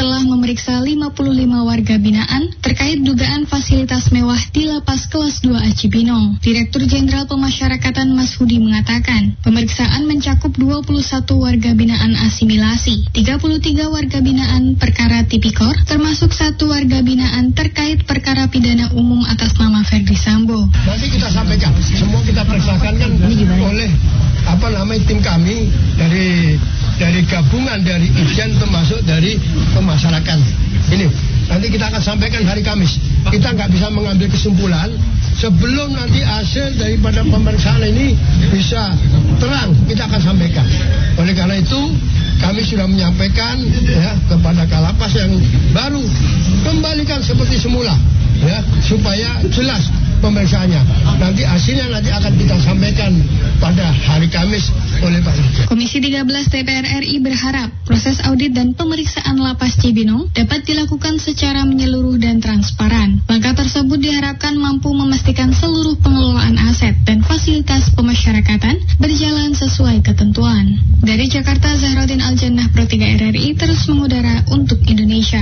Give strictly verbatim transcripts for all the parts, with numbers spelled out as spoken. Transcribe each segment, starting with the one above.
telah memeriksa lima puluh lima warga binaan terkait dugaan fasilitas mewah di Lapas Kelas dua A Cibinong. Direktur Jenderal Pemasyarakatan Mas Hudi mengatakan, pemeriksaan mencakup dua puluh satu warga binaan asimilasi, tiga puluh tiga warga binaan perkara tipikor, termasuk satu warga binaan terkait perkara pidana umum atas nama Ferdi Sambo. Nanti kita sampaikan, semua kita periksakan kan oleh apa namanya tim kami dari dari gabungan dari Ijen termasuk dari pemasyarakat. Ini nanti kita akan sampaikan hari Kamis. Kita nggak bisa mengambil kesimpulan sebelum nanti hasil daripada pemeriksaan ini bisa terang. Kita akan sampaikan. Oleh karena itu kami sudah menyampaikan ya kepada Kalapas yang baru kembalikan seperti semula ya supaya jelas pemeriksaannya. Nanti hasilnya nanti akan kita sampaikan pada hari Kamis oleh Pak Dirjen. Komisi tiga belas D P R R I berharap proses audit dan pemeriksaan Lapas Cibinong dapat dilakukan secara menyeluruh dan transparan. Langkah tersebut diharapkan mampu memastikan seluruh pengelolaan aset dan fasilitas pemasyarakatan berjalan sesuai ketentuan. Dari Jakarta, Zahraudin Aljannah, Pro tiga R R I terus mengudara untuk Indonesia.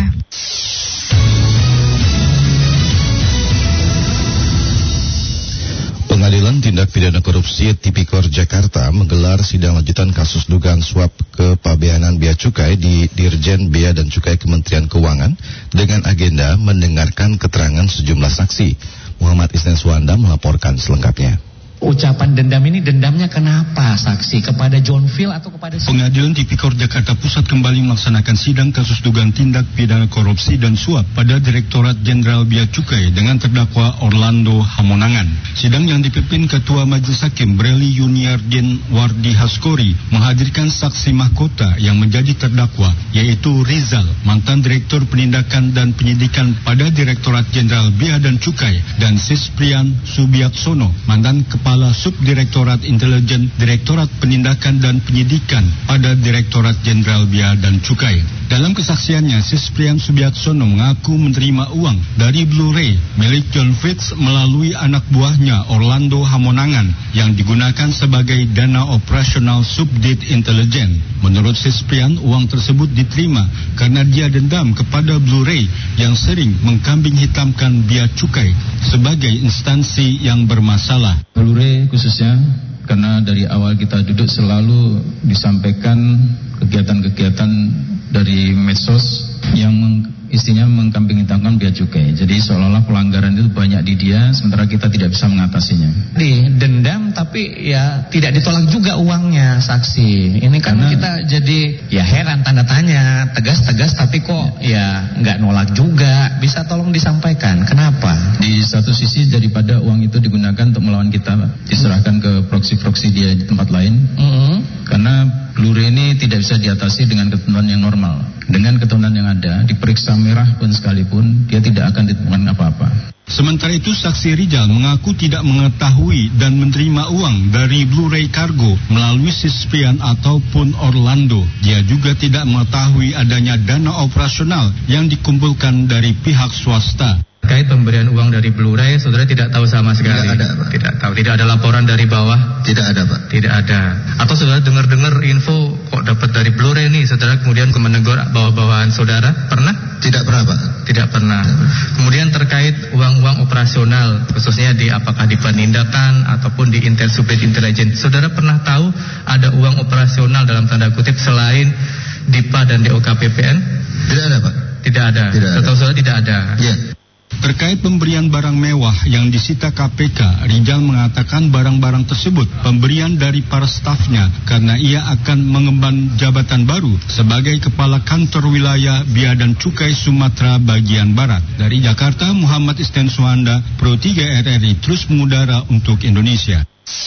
Pengadilan Tindak Pidana Korupsi Tipikor Jakarta menggelar sidang lanjutan kasus dugaan suap kepabeanan Bea Cukai di Dirjen Bea dan Cukai Kementerian Keuangan dengan agenda mendengarkan keterangan sejumlah saksi. Muhammad Isneswanda melaporkan selengkapnya. Ucapan dendam ini dendamnya kenapa saksi? Kepada John Phil atau kepada... Pengadilan Tipikor Jakarta Pusat kembali melaksanakan sidang kasus dugaan tindak pidana korupsi dan suap pada Direktorat Jenderal Bea Cukai dengan terdakwa Orlando Hamonangan. Sidang yang dipimpin Ketua Majelis Hakim Breli Yuniardin Wardi Haskori menghadirkan saksi mahkota yang menjadi terdakwa, yaitu Rizal, mantan Direktur Penindakan dan Penyidikan pada Direktorat Jenderal Bea dan Cukai, dan Sisprian Subiaksono, mantan Kepala Kepala Subdirektorat Intelijen Direktorat Penindakan dan Penyidikan pada Direktorat Jenderal Bea dan Cukai. Dalam kesaksiannya, Sisprian Subiaksono mengaku menerima uang dari Blu-ray milik John Fitz melalui anak buahnya Orlando Hamonangan yang digunakan sebagai dana operasional Subdit Intelijen. Menurut Sisprian, uang tersebut diterima karena dia dendam kepada Blu-ray yang sering mengkambing hitamkan Bea Cukai sebagai instansi yang bermasalah. Blu-ray khususnya karena dari awal kita duduk selalu disampaikan kegiatan-kegiatan dari medsos yang meng, istinya mengkambing hitamkan Bea Cukai. Jadi seolah-olah pelanggaran itu banyak di dia, sementara kita tidak bisa mengatasinya. Di dendam tapi ya tidak ditolak juga uangnya saksi. Ini kan karena kita jadi ya heran tanda tanya, tegas-tegas tapi kok ya nggak nolak juga. Bisa tolong disampaikan kenapa? Di satu sisi daripada uang itu digunakan untuk melawan kita, diserahkan ke proksi-proksi dia di tempat lain. Mm-hmm. Karena Blu-ray ini tidak bisa diatasi dengan ketentuan yang normal. Dengan ketentuan yang ada, diperiksa merah pun sekalipun, dia tidak akan ditemukan apa-apa. Sementara itu, saksi Rizal mengaku tidak mengetahui dan menerima uang dari Blu-ray Cargo melalui Sisprian ataupun Orlando. Dia juga tidak mengetahui adanya dana operasional yang dikumpulkan dari pihak swasta. Terkait pemberian uang dari Blu-ray, saudara tidak tahu sama sekali? Tidak ada, Pak. Tidak tahu, tidak ada laporan dari bawah? Tidak ada, Pak. Tidak ada. Atau saudara dengar-dengar info kok dapat dari Blu-ray nih, saudara kemudian menegur bawah-bawahan saudara? Pernah? Tidak pernah, Pak. Tidak pernah. Kemudian terkait uang-uang operasional, khususnya di apakah di penindakan ataupun di Intel Subdit Intelijen, saudara pernah tahu ada uang operasional dalam tanda kutip selain D I P A dan D O K P P N? Tidak ada, Pak. Tidak ada. Tidak ada. Setahu saudara tidak ada. Iya. Terkait pemberian barang mewah yang disita K P K, Rizal mengatakan barang-barang tersebut pemberian dari para stafnya karena ia akan mengemban jabatan baru sebagai Kepala Kantor Wilayah Bea dan Cukai Sumatera Bagian Barat. Dari Jakarta, Muhammad Isneswanda, Pro tiga R R I terus mengudara untuk Indonesia.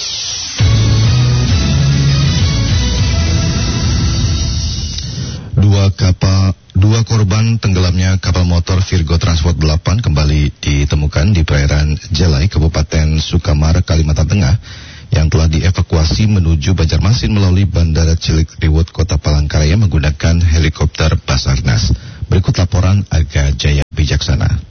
Dua kapal, dua korban tenggelamnya kapal motor Virgo Transport delapan kembali ditemukan di perairan Jelai, Kabupaten Sukamar, Kalimantan Tengah, yang telah dievakuasi menuju Banjarmasin melalui Bandara Cilikriwut, Kota Palangkaraya menggunakan helikopter Basarnas. Berikut laporan Aga Jaya Bijaksana.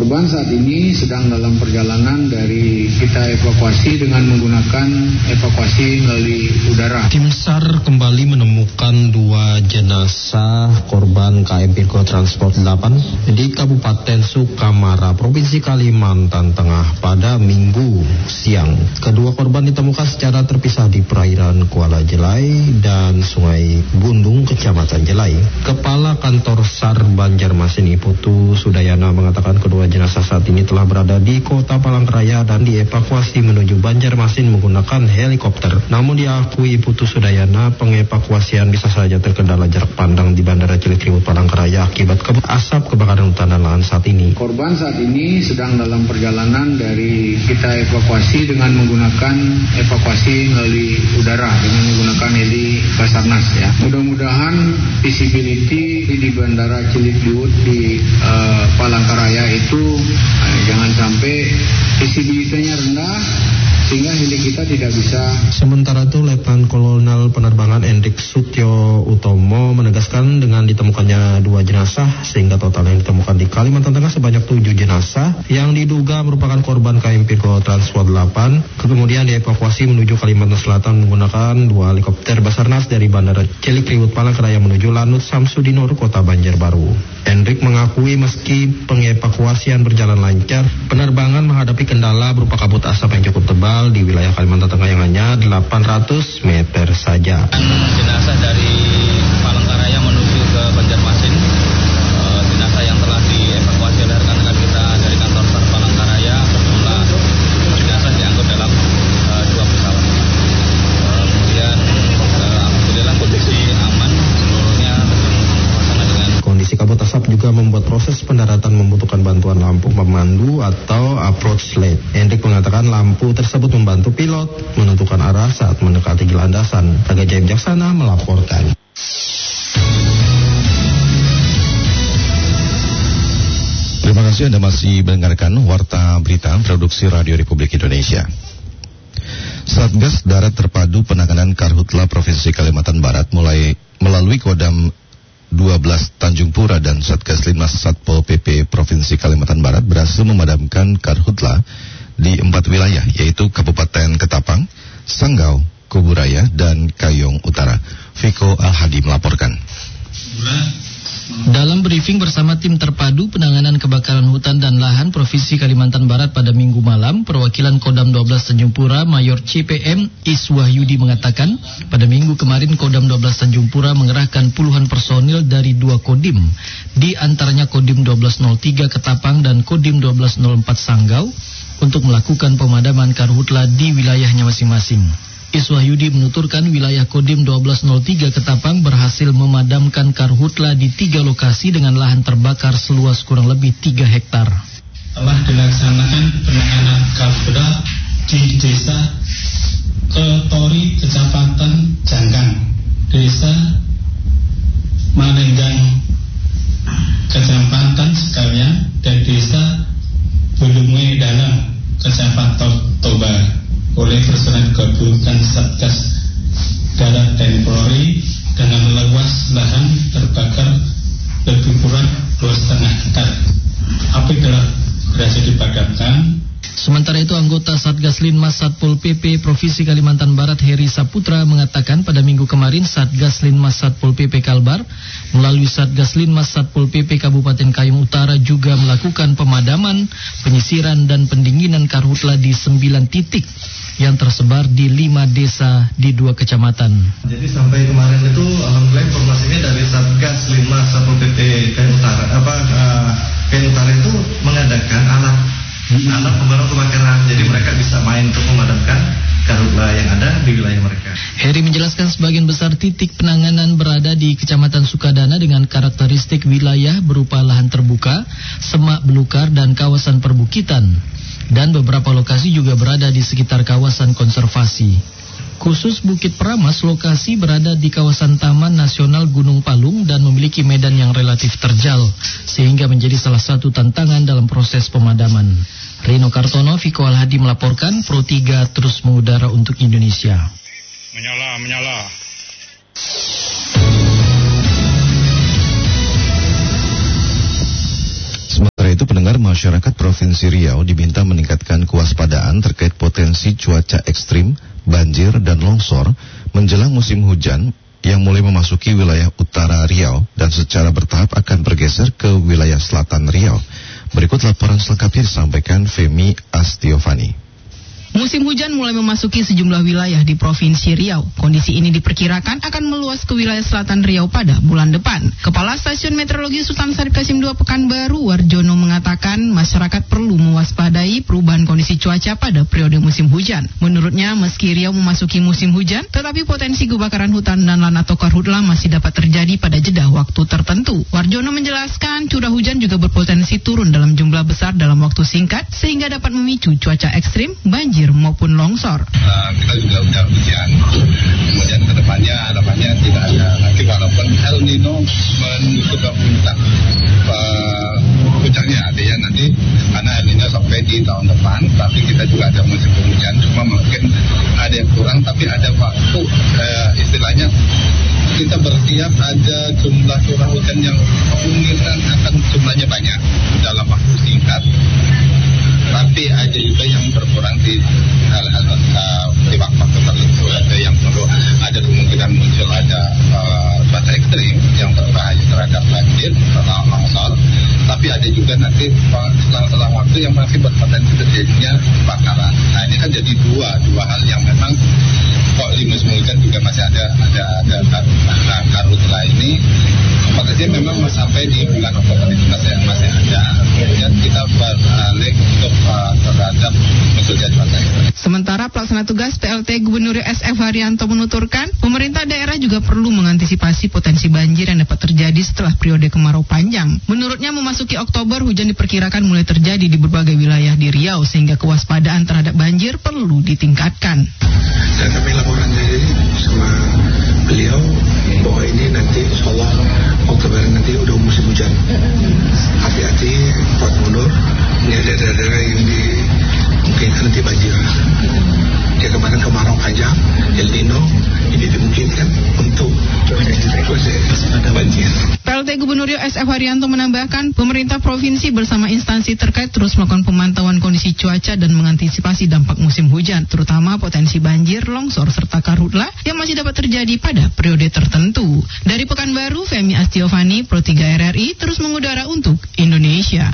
Korban saat ini sedang dalam perjalanan dari kita evakuasi dengan menggunakan evakuasi melalui udara. Tim SAR kembali menemukan dua jenazah korban K M Pirko Transport delapan di Kabupaten Sukamara, Provinsi Kalimantan Tengah pada Minggu siang. Kedua korban ditemukan secara terpisah di perairan Kuala Jelai dan Sungai Bundung, Kecamatan Jelai. Kepala Kantor SAR Banjarmasin Iputu Sudayana mengatakan kedua jenazah saat ini telah berada di Kota Palangkaraya dan dievakuasi menuju Banjarmasin menggunakan helikopter. Namun diakui Putu Sudayana, pengevakuasian bisa saja terkendala jarak pandang di Bandara Cilikriwut Palangkaraya akibat kabut asap kebakaran hutan dan lahan saat ini. Korban saat ini sedang dalam perjalanan dari kita evakuasi dengan menggunakan evakuasi melalui udara dengan menggunakan heli Basarnas ya. Mudah-mudahan visibility di Bandara Cilikriwut di uh, Palangkaraya itu uh, jangan sampai visibility-nya rendah sehingga heli kita tidak bisa. Sementara itu Letnan Kolonel Penerbangan Endrik Sutyo Utomo menegaskan dengan ditemukannya dua jenazah sehingga total yang ditemukan di Kalimantan Tengah sebanyak tujuh jenazah yang diduga merupakan korban K M Pirko Transport delapan, kemudian dievakuasi menuju Kalimantan Selatan menggunakan dua helikopter Basarnas dari Bandara Cilikriwut Palangkaraya menuju Lanut Samsudinur, Kota Banjarbaru. Endrik mengakui meski pengevakuasian berjalan lancar, penerbangan menghadapi kendala berupa kabut asap yang cukup tebal di wilayah Kalimantan Tengah yang hanya delapan ratus meter saja. Jenazah dari Palangkaraya menuju ke Banjarmasin, e, jenazah yang telah dievakuasi oleh rekan-rekan kita dari kantor SAR Palangkaraya berjumlah jenazah diangkut dalam e, dua pesawat. E, kemudian e, alhamdulillah kondisi aman seluruhnya terlaksana dengan. Kondisi kabut asap juga membuat proses pendaratan membutuhkan bantuan lampu pemandu atau approach light. Hendrik mengatakan lampu tersebut membantu pilot menentukan arah saat mendekati landasan. Raga Jaya Bijaksana melaporkan. Terima kasih Anda masih mendengarkan Warta Berita Produksi Radio Republik Indonesia. Satgas Darat Terpadu Penanganan Karhutla Provinsi Kalimantan Barat mulai melalui Kodam dua belas Tanjung Pura dan Satgas Linmas Satpol P P Provinsi Kalimantan Barat berhasil memadamkan karhutla di empat wilayah, yaitu Kabupaten Ketapang, Sanggau, Kuburaya, dan Kayong Utara. Viko Al-Hadi melaporkan. Dalam briefing bersama tim terpadu penanganan kebakaran hutan dan lahan Provinsi Kalimantan Barat pada Minggu malam, perwakilan Kodam dua belas Tanjung Pura Mayor C P M Iswahyudi mengatakan, pada minggu kemarin Kodam dua belas Tanjung Pura mengerahkan puluhan personil dari dua kodim, di antaranya Kodim dua belas nol tiga Ketapang dan Kodim dua belas nol empat Sanggau, untuk melakukan pemadaman karhutla di wilayahnya masing-masing. Iswahyudi menuturkan wilayah Kodim dua belas nol tiga Ketapang berhasil memadamkan karhutla di tiga lokasi dengan lahan terbakar seluas kurang lebih tiga hektar. Telah dilaksanakan penanganan karhutla di Desa Ketori, Kecamatan Jangkang, Desa Manenggang, Kecamatan Sekalian, dan Desa Bulunge Dalam, Kecamatan Toba, oleh personel gabungan Satgas Darat dan Polri dengan luas lahan terbakar lebih kurang dua setengah hektar. Api telah berhasil dipadamkan. Sementara itu, anggota Satgas Linmas Satpol P P Provinsi Kalimantan Barat Heri Saputra mengatakan pada minggu kemarin Satgas Linmas Satpol P P Kalbar melalui Satgas Linmas Satpol P P Kabupaten Kayong Utara juga melakukan pemadaman, penyisiran dan pendinginan karhutla di sembilan titik yang tersebar di lima desa di dua kecamatan. Jadi sampai kemarin itu alhamdulillah informasinya dari Satgas Linmas Satpol P P Kayong Utara apa uh, Kayong Utara itu mengadakan alat alat pemadam kebakaran. Jadi mereka bisa main untuk memadamkan karhutla yang ada di wilayah mereka. Heri menjelaskan sebagian besar titik penanganan berada di Kecamatan Sukadana dengan karakteristik wilayah berupa lahan terbuka, semak belukar dan kawasan perbukitan. Dan beberapa lokasi juga berada di sekitar kawasan konservasi. Khusus Bukit Peramas, lokasi berada di kawasan Taman Nasional Gunung Palung dan memiliki medan yang relatif terjal, sehingga menjadi salah satu tantangan dalam proses pemadaman. Rino Kartono, Viko Al-Hadi melaporkan, Pro tiga terus mengudara untuk Indonesia. Menyala, menyala. Sementara itu pendengar masyarakat Provinsi Riau diminta meningkatkan kewaspadaan terkait potensi cuaca ekstrim, banjir, dan longsor menjelang musim hujan yang mulai memasuki wilayah utara Riau dan secara bertahap akan bergeser ke wilayah selatan Riau. Berikut laporan selengkapnya disampaikan Femi Astiovani. Musim hujan mulai memasuki sejumlah wilayah di Provinsi Riau. Kondisi ini diperkirakan akan meluas ke wilayah selatan Riau pada bulan depan. Kepala Stasiun Meteorologi Sultan Syarif Qasim dua Pekanbaru, Warjono, mengatakan masyarakat perlu mewaspadai perubahan kondisi cuaca pada periode musim hujan. Menurutnya, meski Riau memasuki musim hujan, tetapi potensi kebakaran hutan dan lahan atau karhutla masih dapat terjadi pada jeda waktu tertentu. Warjono menjelaskan curah hujan juga berpotensi turun dalam jumlah besar dalam waktu singkat, sehingga dapat memicu cuaca ekstrim, banjir, maupun longsor. Uh, kita juga udah ujian, kemudian kedepannya harapannya tidak ada lagi, walaupun El Nino menuju ke puncak uh, puncaknya, artinya nanti karena El Nino sampai di tahun depan, tapi kita juga ada musim hujan, cuma mungkin ada yang kurang, tapi ada waktu uh, istilahnya kita bersiap ada jumlah curah hujan yang kemungkinan akan jumlahnya banyak dalam waktu singkat. Tapi ada juga yang berkurang di hal-hal uh, di waktu tertentu, ada yang perlu ada kemungkinan muncul ada uh, cuaca ekstrim yang berbahaya terhadap banjir, longsor. Tapi ada juga nanti selang-selang waktu yang masih berpotensi terjadinya kebakaran. Nah ini kan jadi dua dua hal yang memang kok di musim hujan juga masih ada ada ada nah, karhutla ini potensinya memang sampai di bulan Oktober itu masih masih ada. Kemudian kita beralih untuk uh, terhadap munculnya cuaca ekstrim. Sementara pelaksana tugas P L T Gubernur S F Haryanto menuturkan, pemerintah daerah juga perlu mengantisipasi potensi banjir yang dapat terjadi setelah periode kemarau panjang. Menurutnya memasuki Oktober hujan diperkirakan mulai terjadi di berbagai wilayah di Riau, sehingga kewaspadaan terhadap banjir perlu ditingkatkan. Dan kami laporan dari sama beliau bahwa ini nanti insya Allah Oktober nanti udah musim hujan. Hati-hati Pak Gubernur, ini ada daerah yang di mungkin nanti banjir. Ya kemarin kemarau panjang, El Nino, ini dimungkinkan untuk ada banjir. P L T Gubernur Riau S F Haryanto menambahkan, pemerintah provinsi bersama instansi terkait terus melakukan pemantauan kondisi cuaca dan mengantisipasi dampak musim hujan, terutama potensi banjir, longsor, serta karhutla yang masih dapat terjadi pada periode tertentu. Dari Pekanbaru, Femi Astiovani, Pro tiga R R I, terus mengudara untuk Indonesia.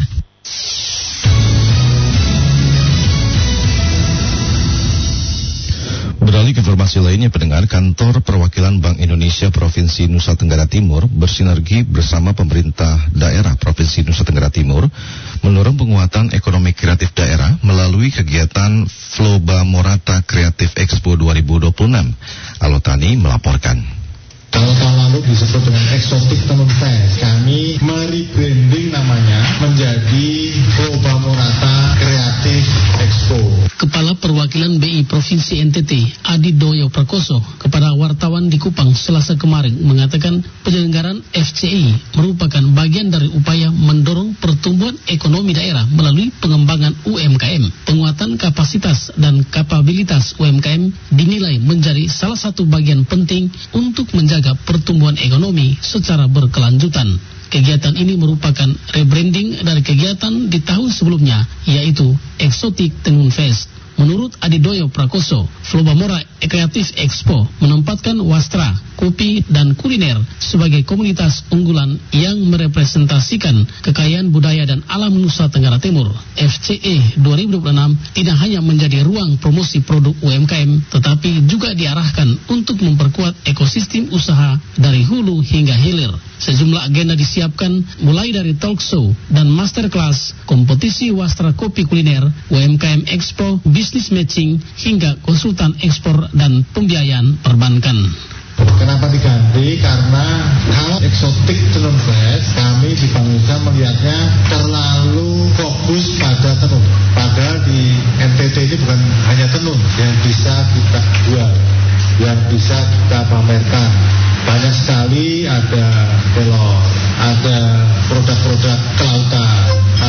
Beralih ke informasi lainnya, pendengar, Kantor Perwakilan Bank Indonesia Provinsi Nusa Tenggara Timur bersinergi bersama pemerintah daerah Provinsi Nusa Tenggara Timur mendorong penguatan ekonomi kreatif daerah melalui kegiatan Floba Morata Creative Expo dua ribu dua puluh enam. Alotani melaporkan. Kalau tahun lalu disebut dengan Exotic Tenun Fest, kami merebranding namanya menjadi Floba Morata Creative Expo. Kepala Perwakilan B I Provinsi N T T, Adi Doyo Prakoso, kepada wartawan di Kupang Selasa kemarin mengatakan penyelenggaraan F C I merupakan bagian dari upaya mendorong pertumbuhan ekonomi daerah melalui pengembangan U M K M. Penguatan kapasitas dan kapabilitas U M K M dinilai menjadi salah satu bagian penting untuk menjaga pertumbuhan ekonomi secara berkelanjutan. Kegiatan ini merupakan rebranding dari kegiatan di tahun sebelumnya, yaitu Exotic Tenun Fest. Menurut Adidoyo Prakoso, Floba Mora Creative Expo menempatkan wastra, kopi, dan kuliner sebagai komunitas unggulan yang merepresentasikan kekayaan budaya dan alam Nusa Tenggara Timur. F C E dua ribu dua puluh enam tidak hanya menjadi ruang promosi produk U M K M, tetapi juga diarahkan untuk memperkuat ekosistem usaha dari hulu hingga hilir. Sejumlah agenda disiapkan mulai dari talk show dan masterclass, kompetisi wastra kopi kuliner, U M K M Expo, bisnis matching, hingga konsultan ekspor dan pembiayaan perbankan. Kenapa diganti? Karena kalau Exotic Tenun Fest, kami di Bank Indonesia melihatnya terlalu fokus pada tenun. Padahal di N T T ini bukan hanya tenun yang bisa kita jual, yang bisa kita pamerkan. Banyak sekali, ada telur, ada produk-produk kelautan, ada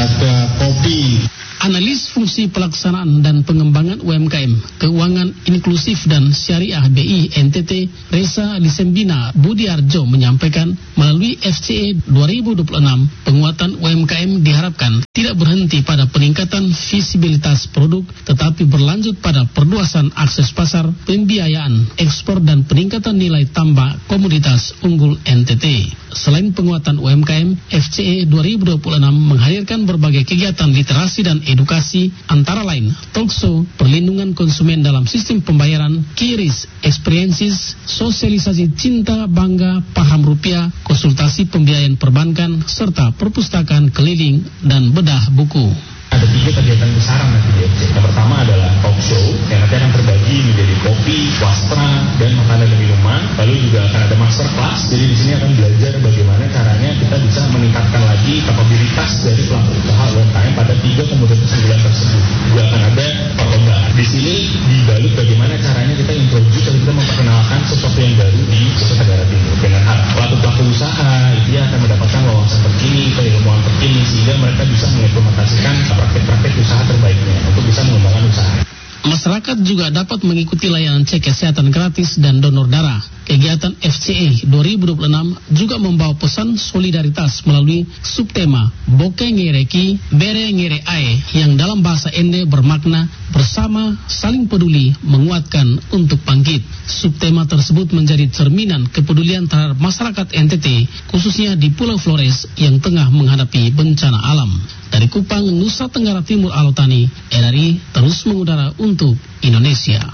kopi. Analis fungsi pelaksanaan dan pengembangan U M K M, keuangan inklusif dan syariah B I N T T, Reza Lisembina Budiarjo menyampaikan melalui F C E dua ribu dua puluh enam, penguatan U M K M diharapkan tidak berhenti pada peningkatan visibilitas produk, tetapi berlanjut pada perluasan akses pasar, pembiayaan, ekspor dan peningkatan nilai tambah komoditas unggul N T T. Selain penguatan U M K M, F C E dua ribu dua puluh enam menghadirkan berbagai kegiatan literasi dan edukasi, antara lain talkshow, perlindungan konsumen dalam sistem pembayaran, kiris, experiences, sosialisasi cinta, bangga, paham rupiah, konsultasi pembiayaan perbankan, serta perpustakaan keliling dan bedah buku. Ada tiga kegiatan besaran nanti di F C. Yang pertama adalah talk show yang nanti akan terbagi menjadi kopi, wastra, dan makanan dan minuman. Lalu juga akan ada master class. Jadi di sini akan belajar bagaimana caranya kita bisa meningkatkan lagi kapabilitas dari pelaku usaha U M K M pada tiga komoditas unggulan tersebut. Juga akan ada perlombaan. Di sini dibalut bagaimana caranya kita introduce atau kita memperkenalkan sesuatu yang baru di Nusa Tenggara Timur. Dengan hal pelaku-pelaku usaha, dia akan mendapatkan wawasan terkini, keilmuan terkini, sehingga mereka bisa mengimplementasikan praktek-praktek usaha terbaiknya untuk bisa mengembangkan usaha. Masyarakat juga dapat mengikuti layanan cek kesehatan gratis dan donor darah. Kegiatan F C E dua ribu dua puluh enam juga membawa pesan solidaritas melalui subtema Boke Ngereki Bere Ngere Ae yang dalam bahasa Ende bermakna bersama, saling peduli, menguatkan untuk bangkit. Subtema tersebut menjadi cerminan kepedulian terhadap masyarakat N T T, khususnya di Pulau Flores yang tengah menghadapi bencana alam. Dari Kupang, Nusa Tenggara Timur, Alotani, R R I terus mengudara untuk Indonesia.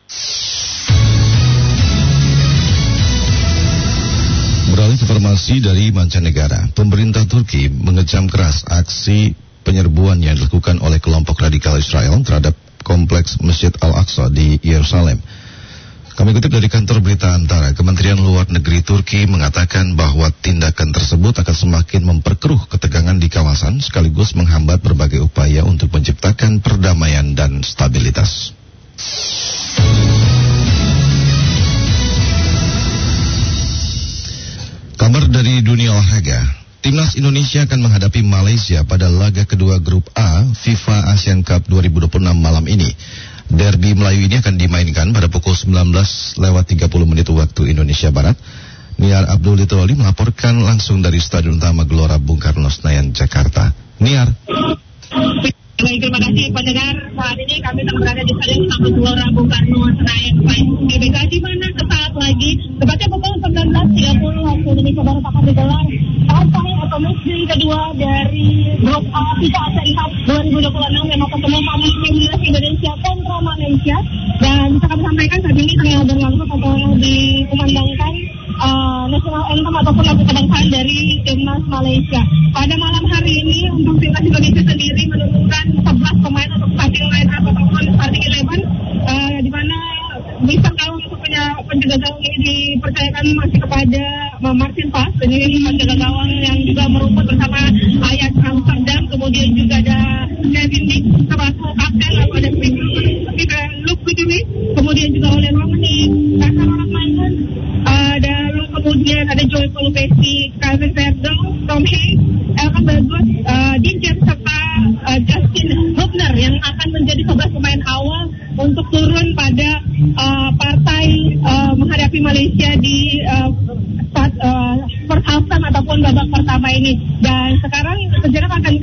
Beralih informasi dari mancanegara, pemerintah Turki mengecam keras aksi penyerbuan yang dilakukan oleh kelompok radikal Israel terhadap kompleks Masjid Al-Aqsa di Yerusalem. Kami kutip dari kantor berita Antara, Kementerian Luar Negeri Turki mengatakan bahwa tindakan tersebut akan semakin memperkeruh ketegangan di kawasan sekaligus menghambat berbagai upaya untuk menciptakan perdamaian dan stabilitas. Kabar dari dunia olahraga, Timnas Indonesia akan menghadapi Malaysia pada laga kedua Grup A FIFA Asian Cup dua ribu dua puluh enam malam ini. Derby Melayu ini akan dimainkan pada pukul sembilan belas lewat tiga puluh menit waktu Indonesia Barat. Niar Abdul Litoli melaporkan langsung dari Stadion Utama Gelora Bung Karno Senayan, Jakarta. Niar. Baik, terima kasih pendengar. Saat ini kami sedang berada di Stadion Utama Gelora Bung Karno Senayan. G B K di mana sesaat lagi, tepatnya pukul sembilan belas tiga puluh waktu Indonesia Barat akan digelar partai atau match kedua dari Grup A FIFA Asian Cup dua ribu dua puluh enam yang mempertemukan timnas Indonesia kontra Malaysia. Dan bisa kami sampaikan saat ini tengah berlangsung atau dikumandangkan uh, national anthem ataupun lagu kebangsaan dari timnas Malaysia. Pada malam hari ini untuk timnas Indonesia sendiri menurunkan sebelas pemain untuk starting line up ataupun starting eleven, uh, di mana bisa kalau untuk penjaga gawang ini dipercayakan masih kepada Martin Pas, ini penjaga gawang yang juga merumput bersama Ajax Amsterdam, kemudian juga ada Kevin Dick selaku kapten, lalu ada Luke Kudui, kemudian juga oleh Romani, Kasar Orang Mainen, ada kemudian ada Joy Polupesi, Calvin Verdon, Tom Hanks, Elkan Bagus, uh, Dinjer serta uh, Justin Hubner yang akan menjadi sebelas pemain awal untuk turun pada uh, partai uh, menghadapi Malaysia di uh, saat, uh, first half time ataupun babak pertama ini. Dan sekarang sejarah akan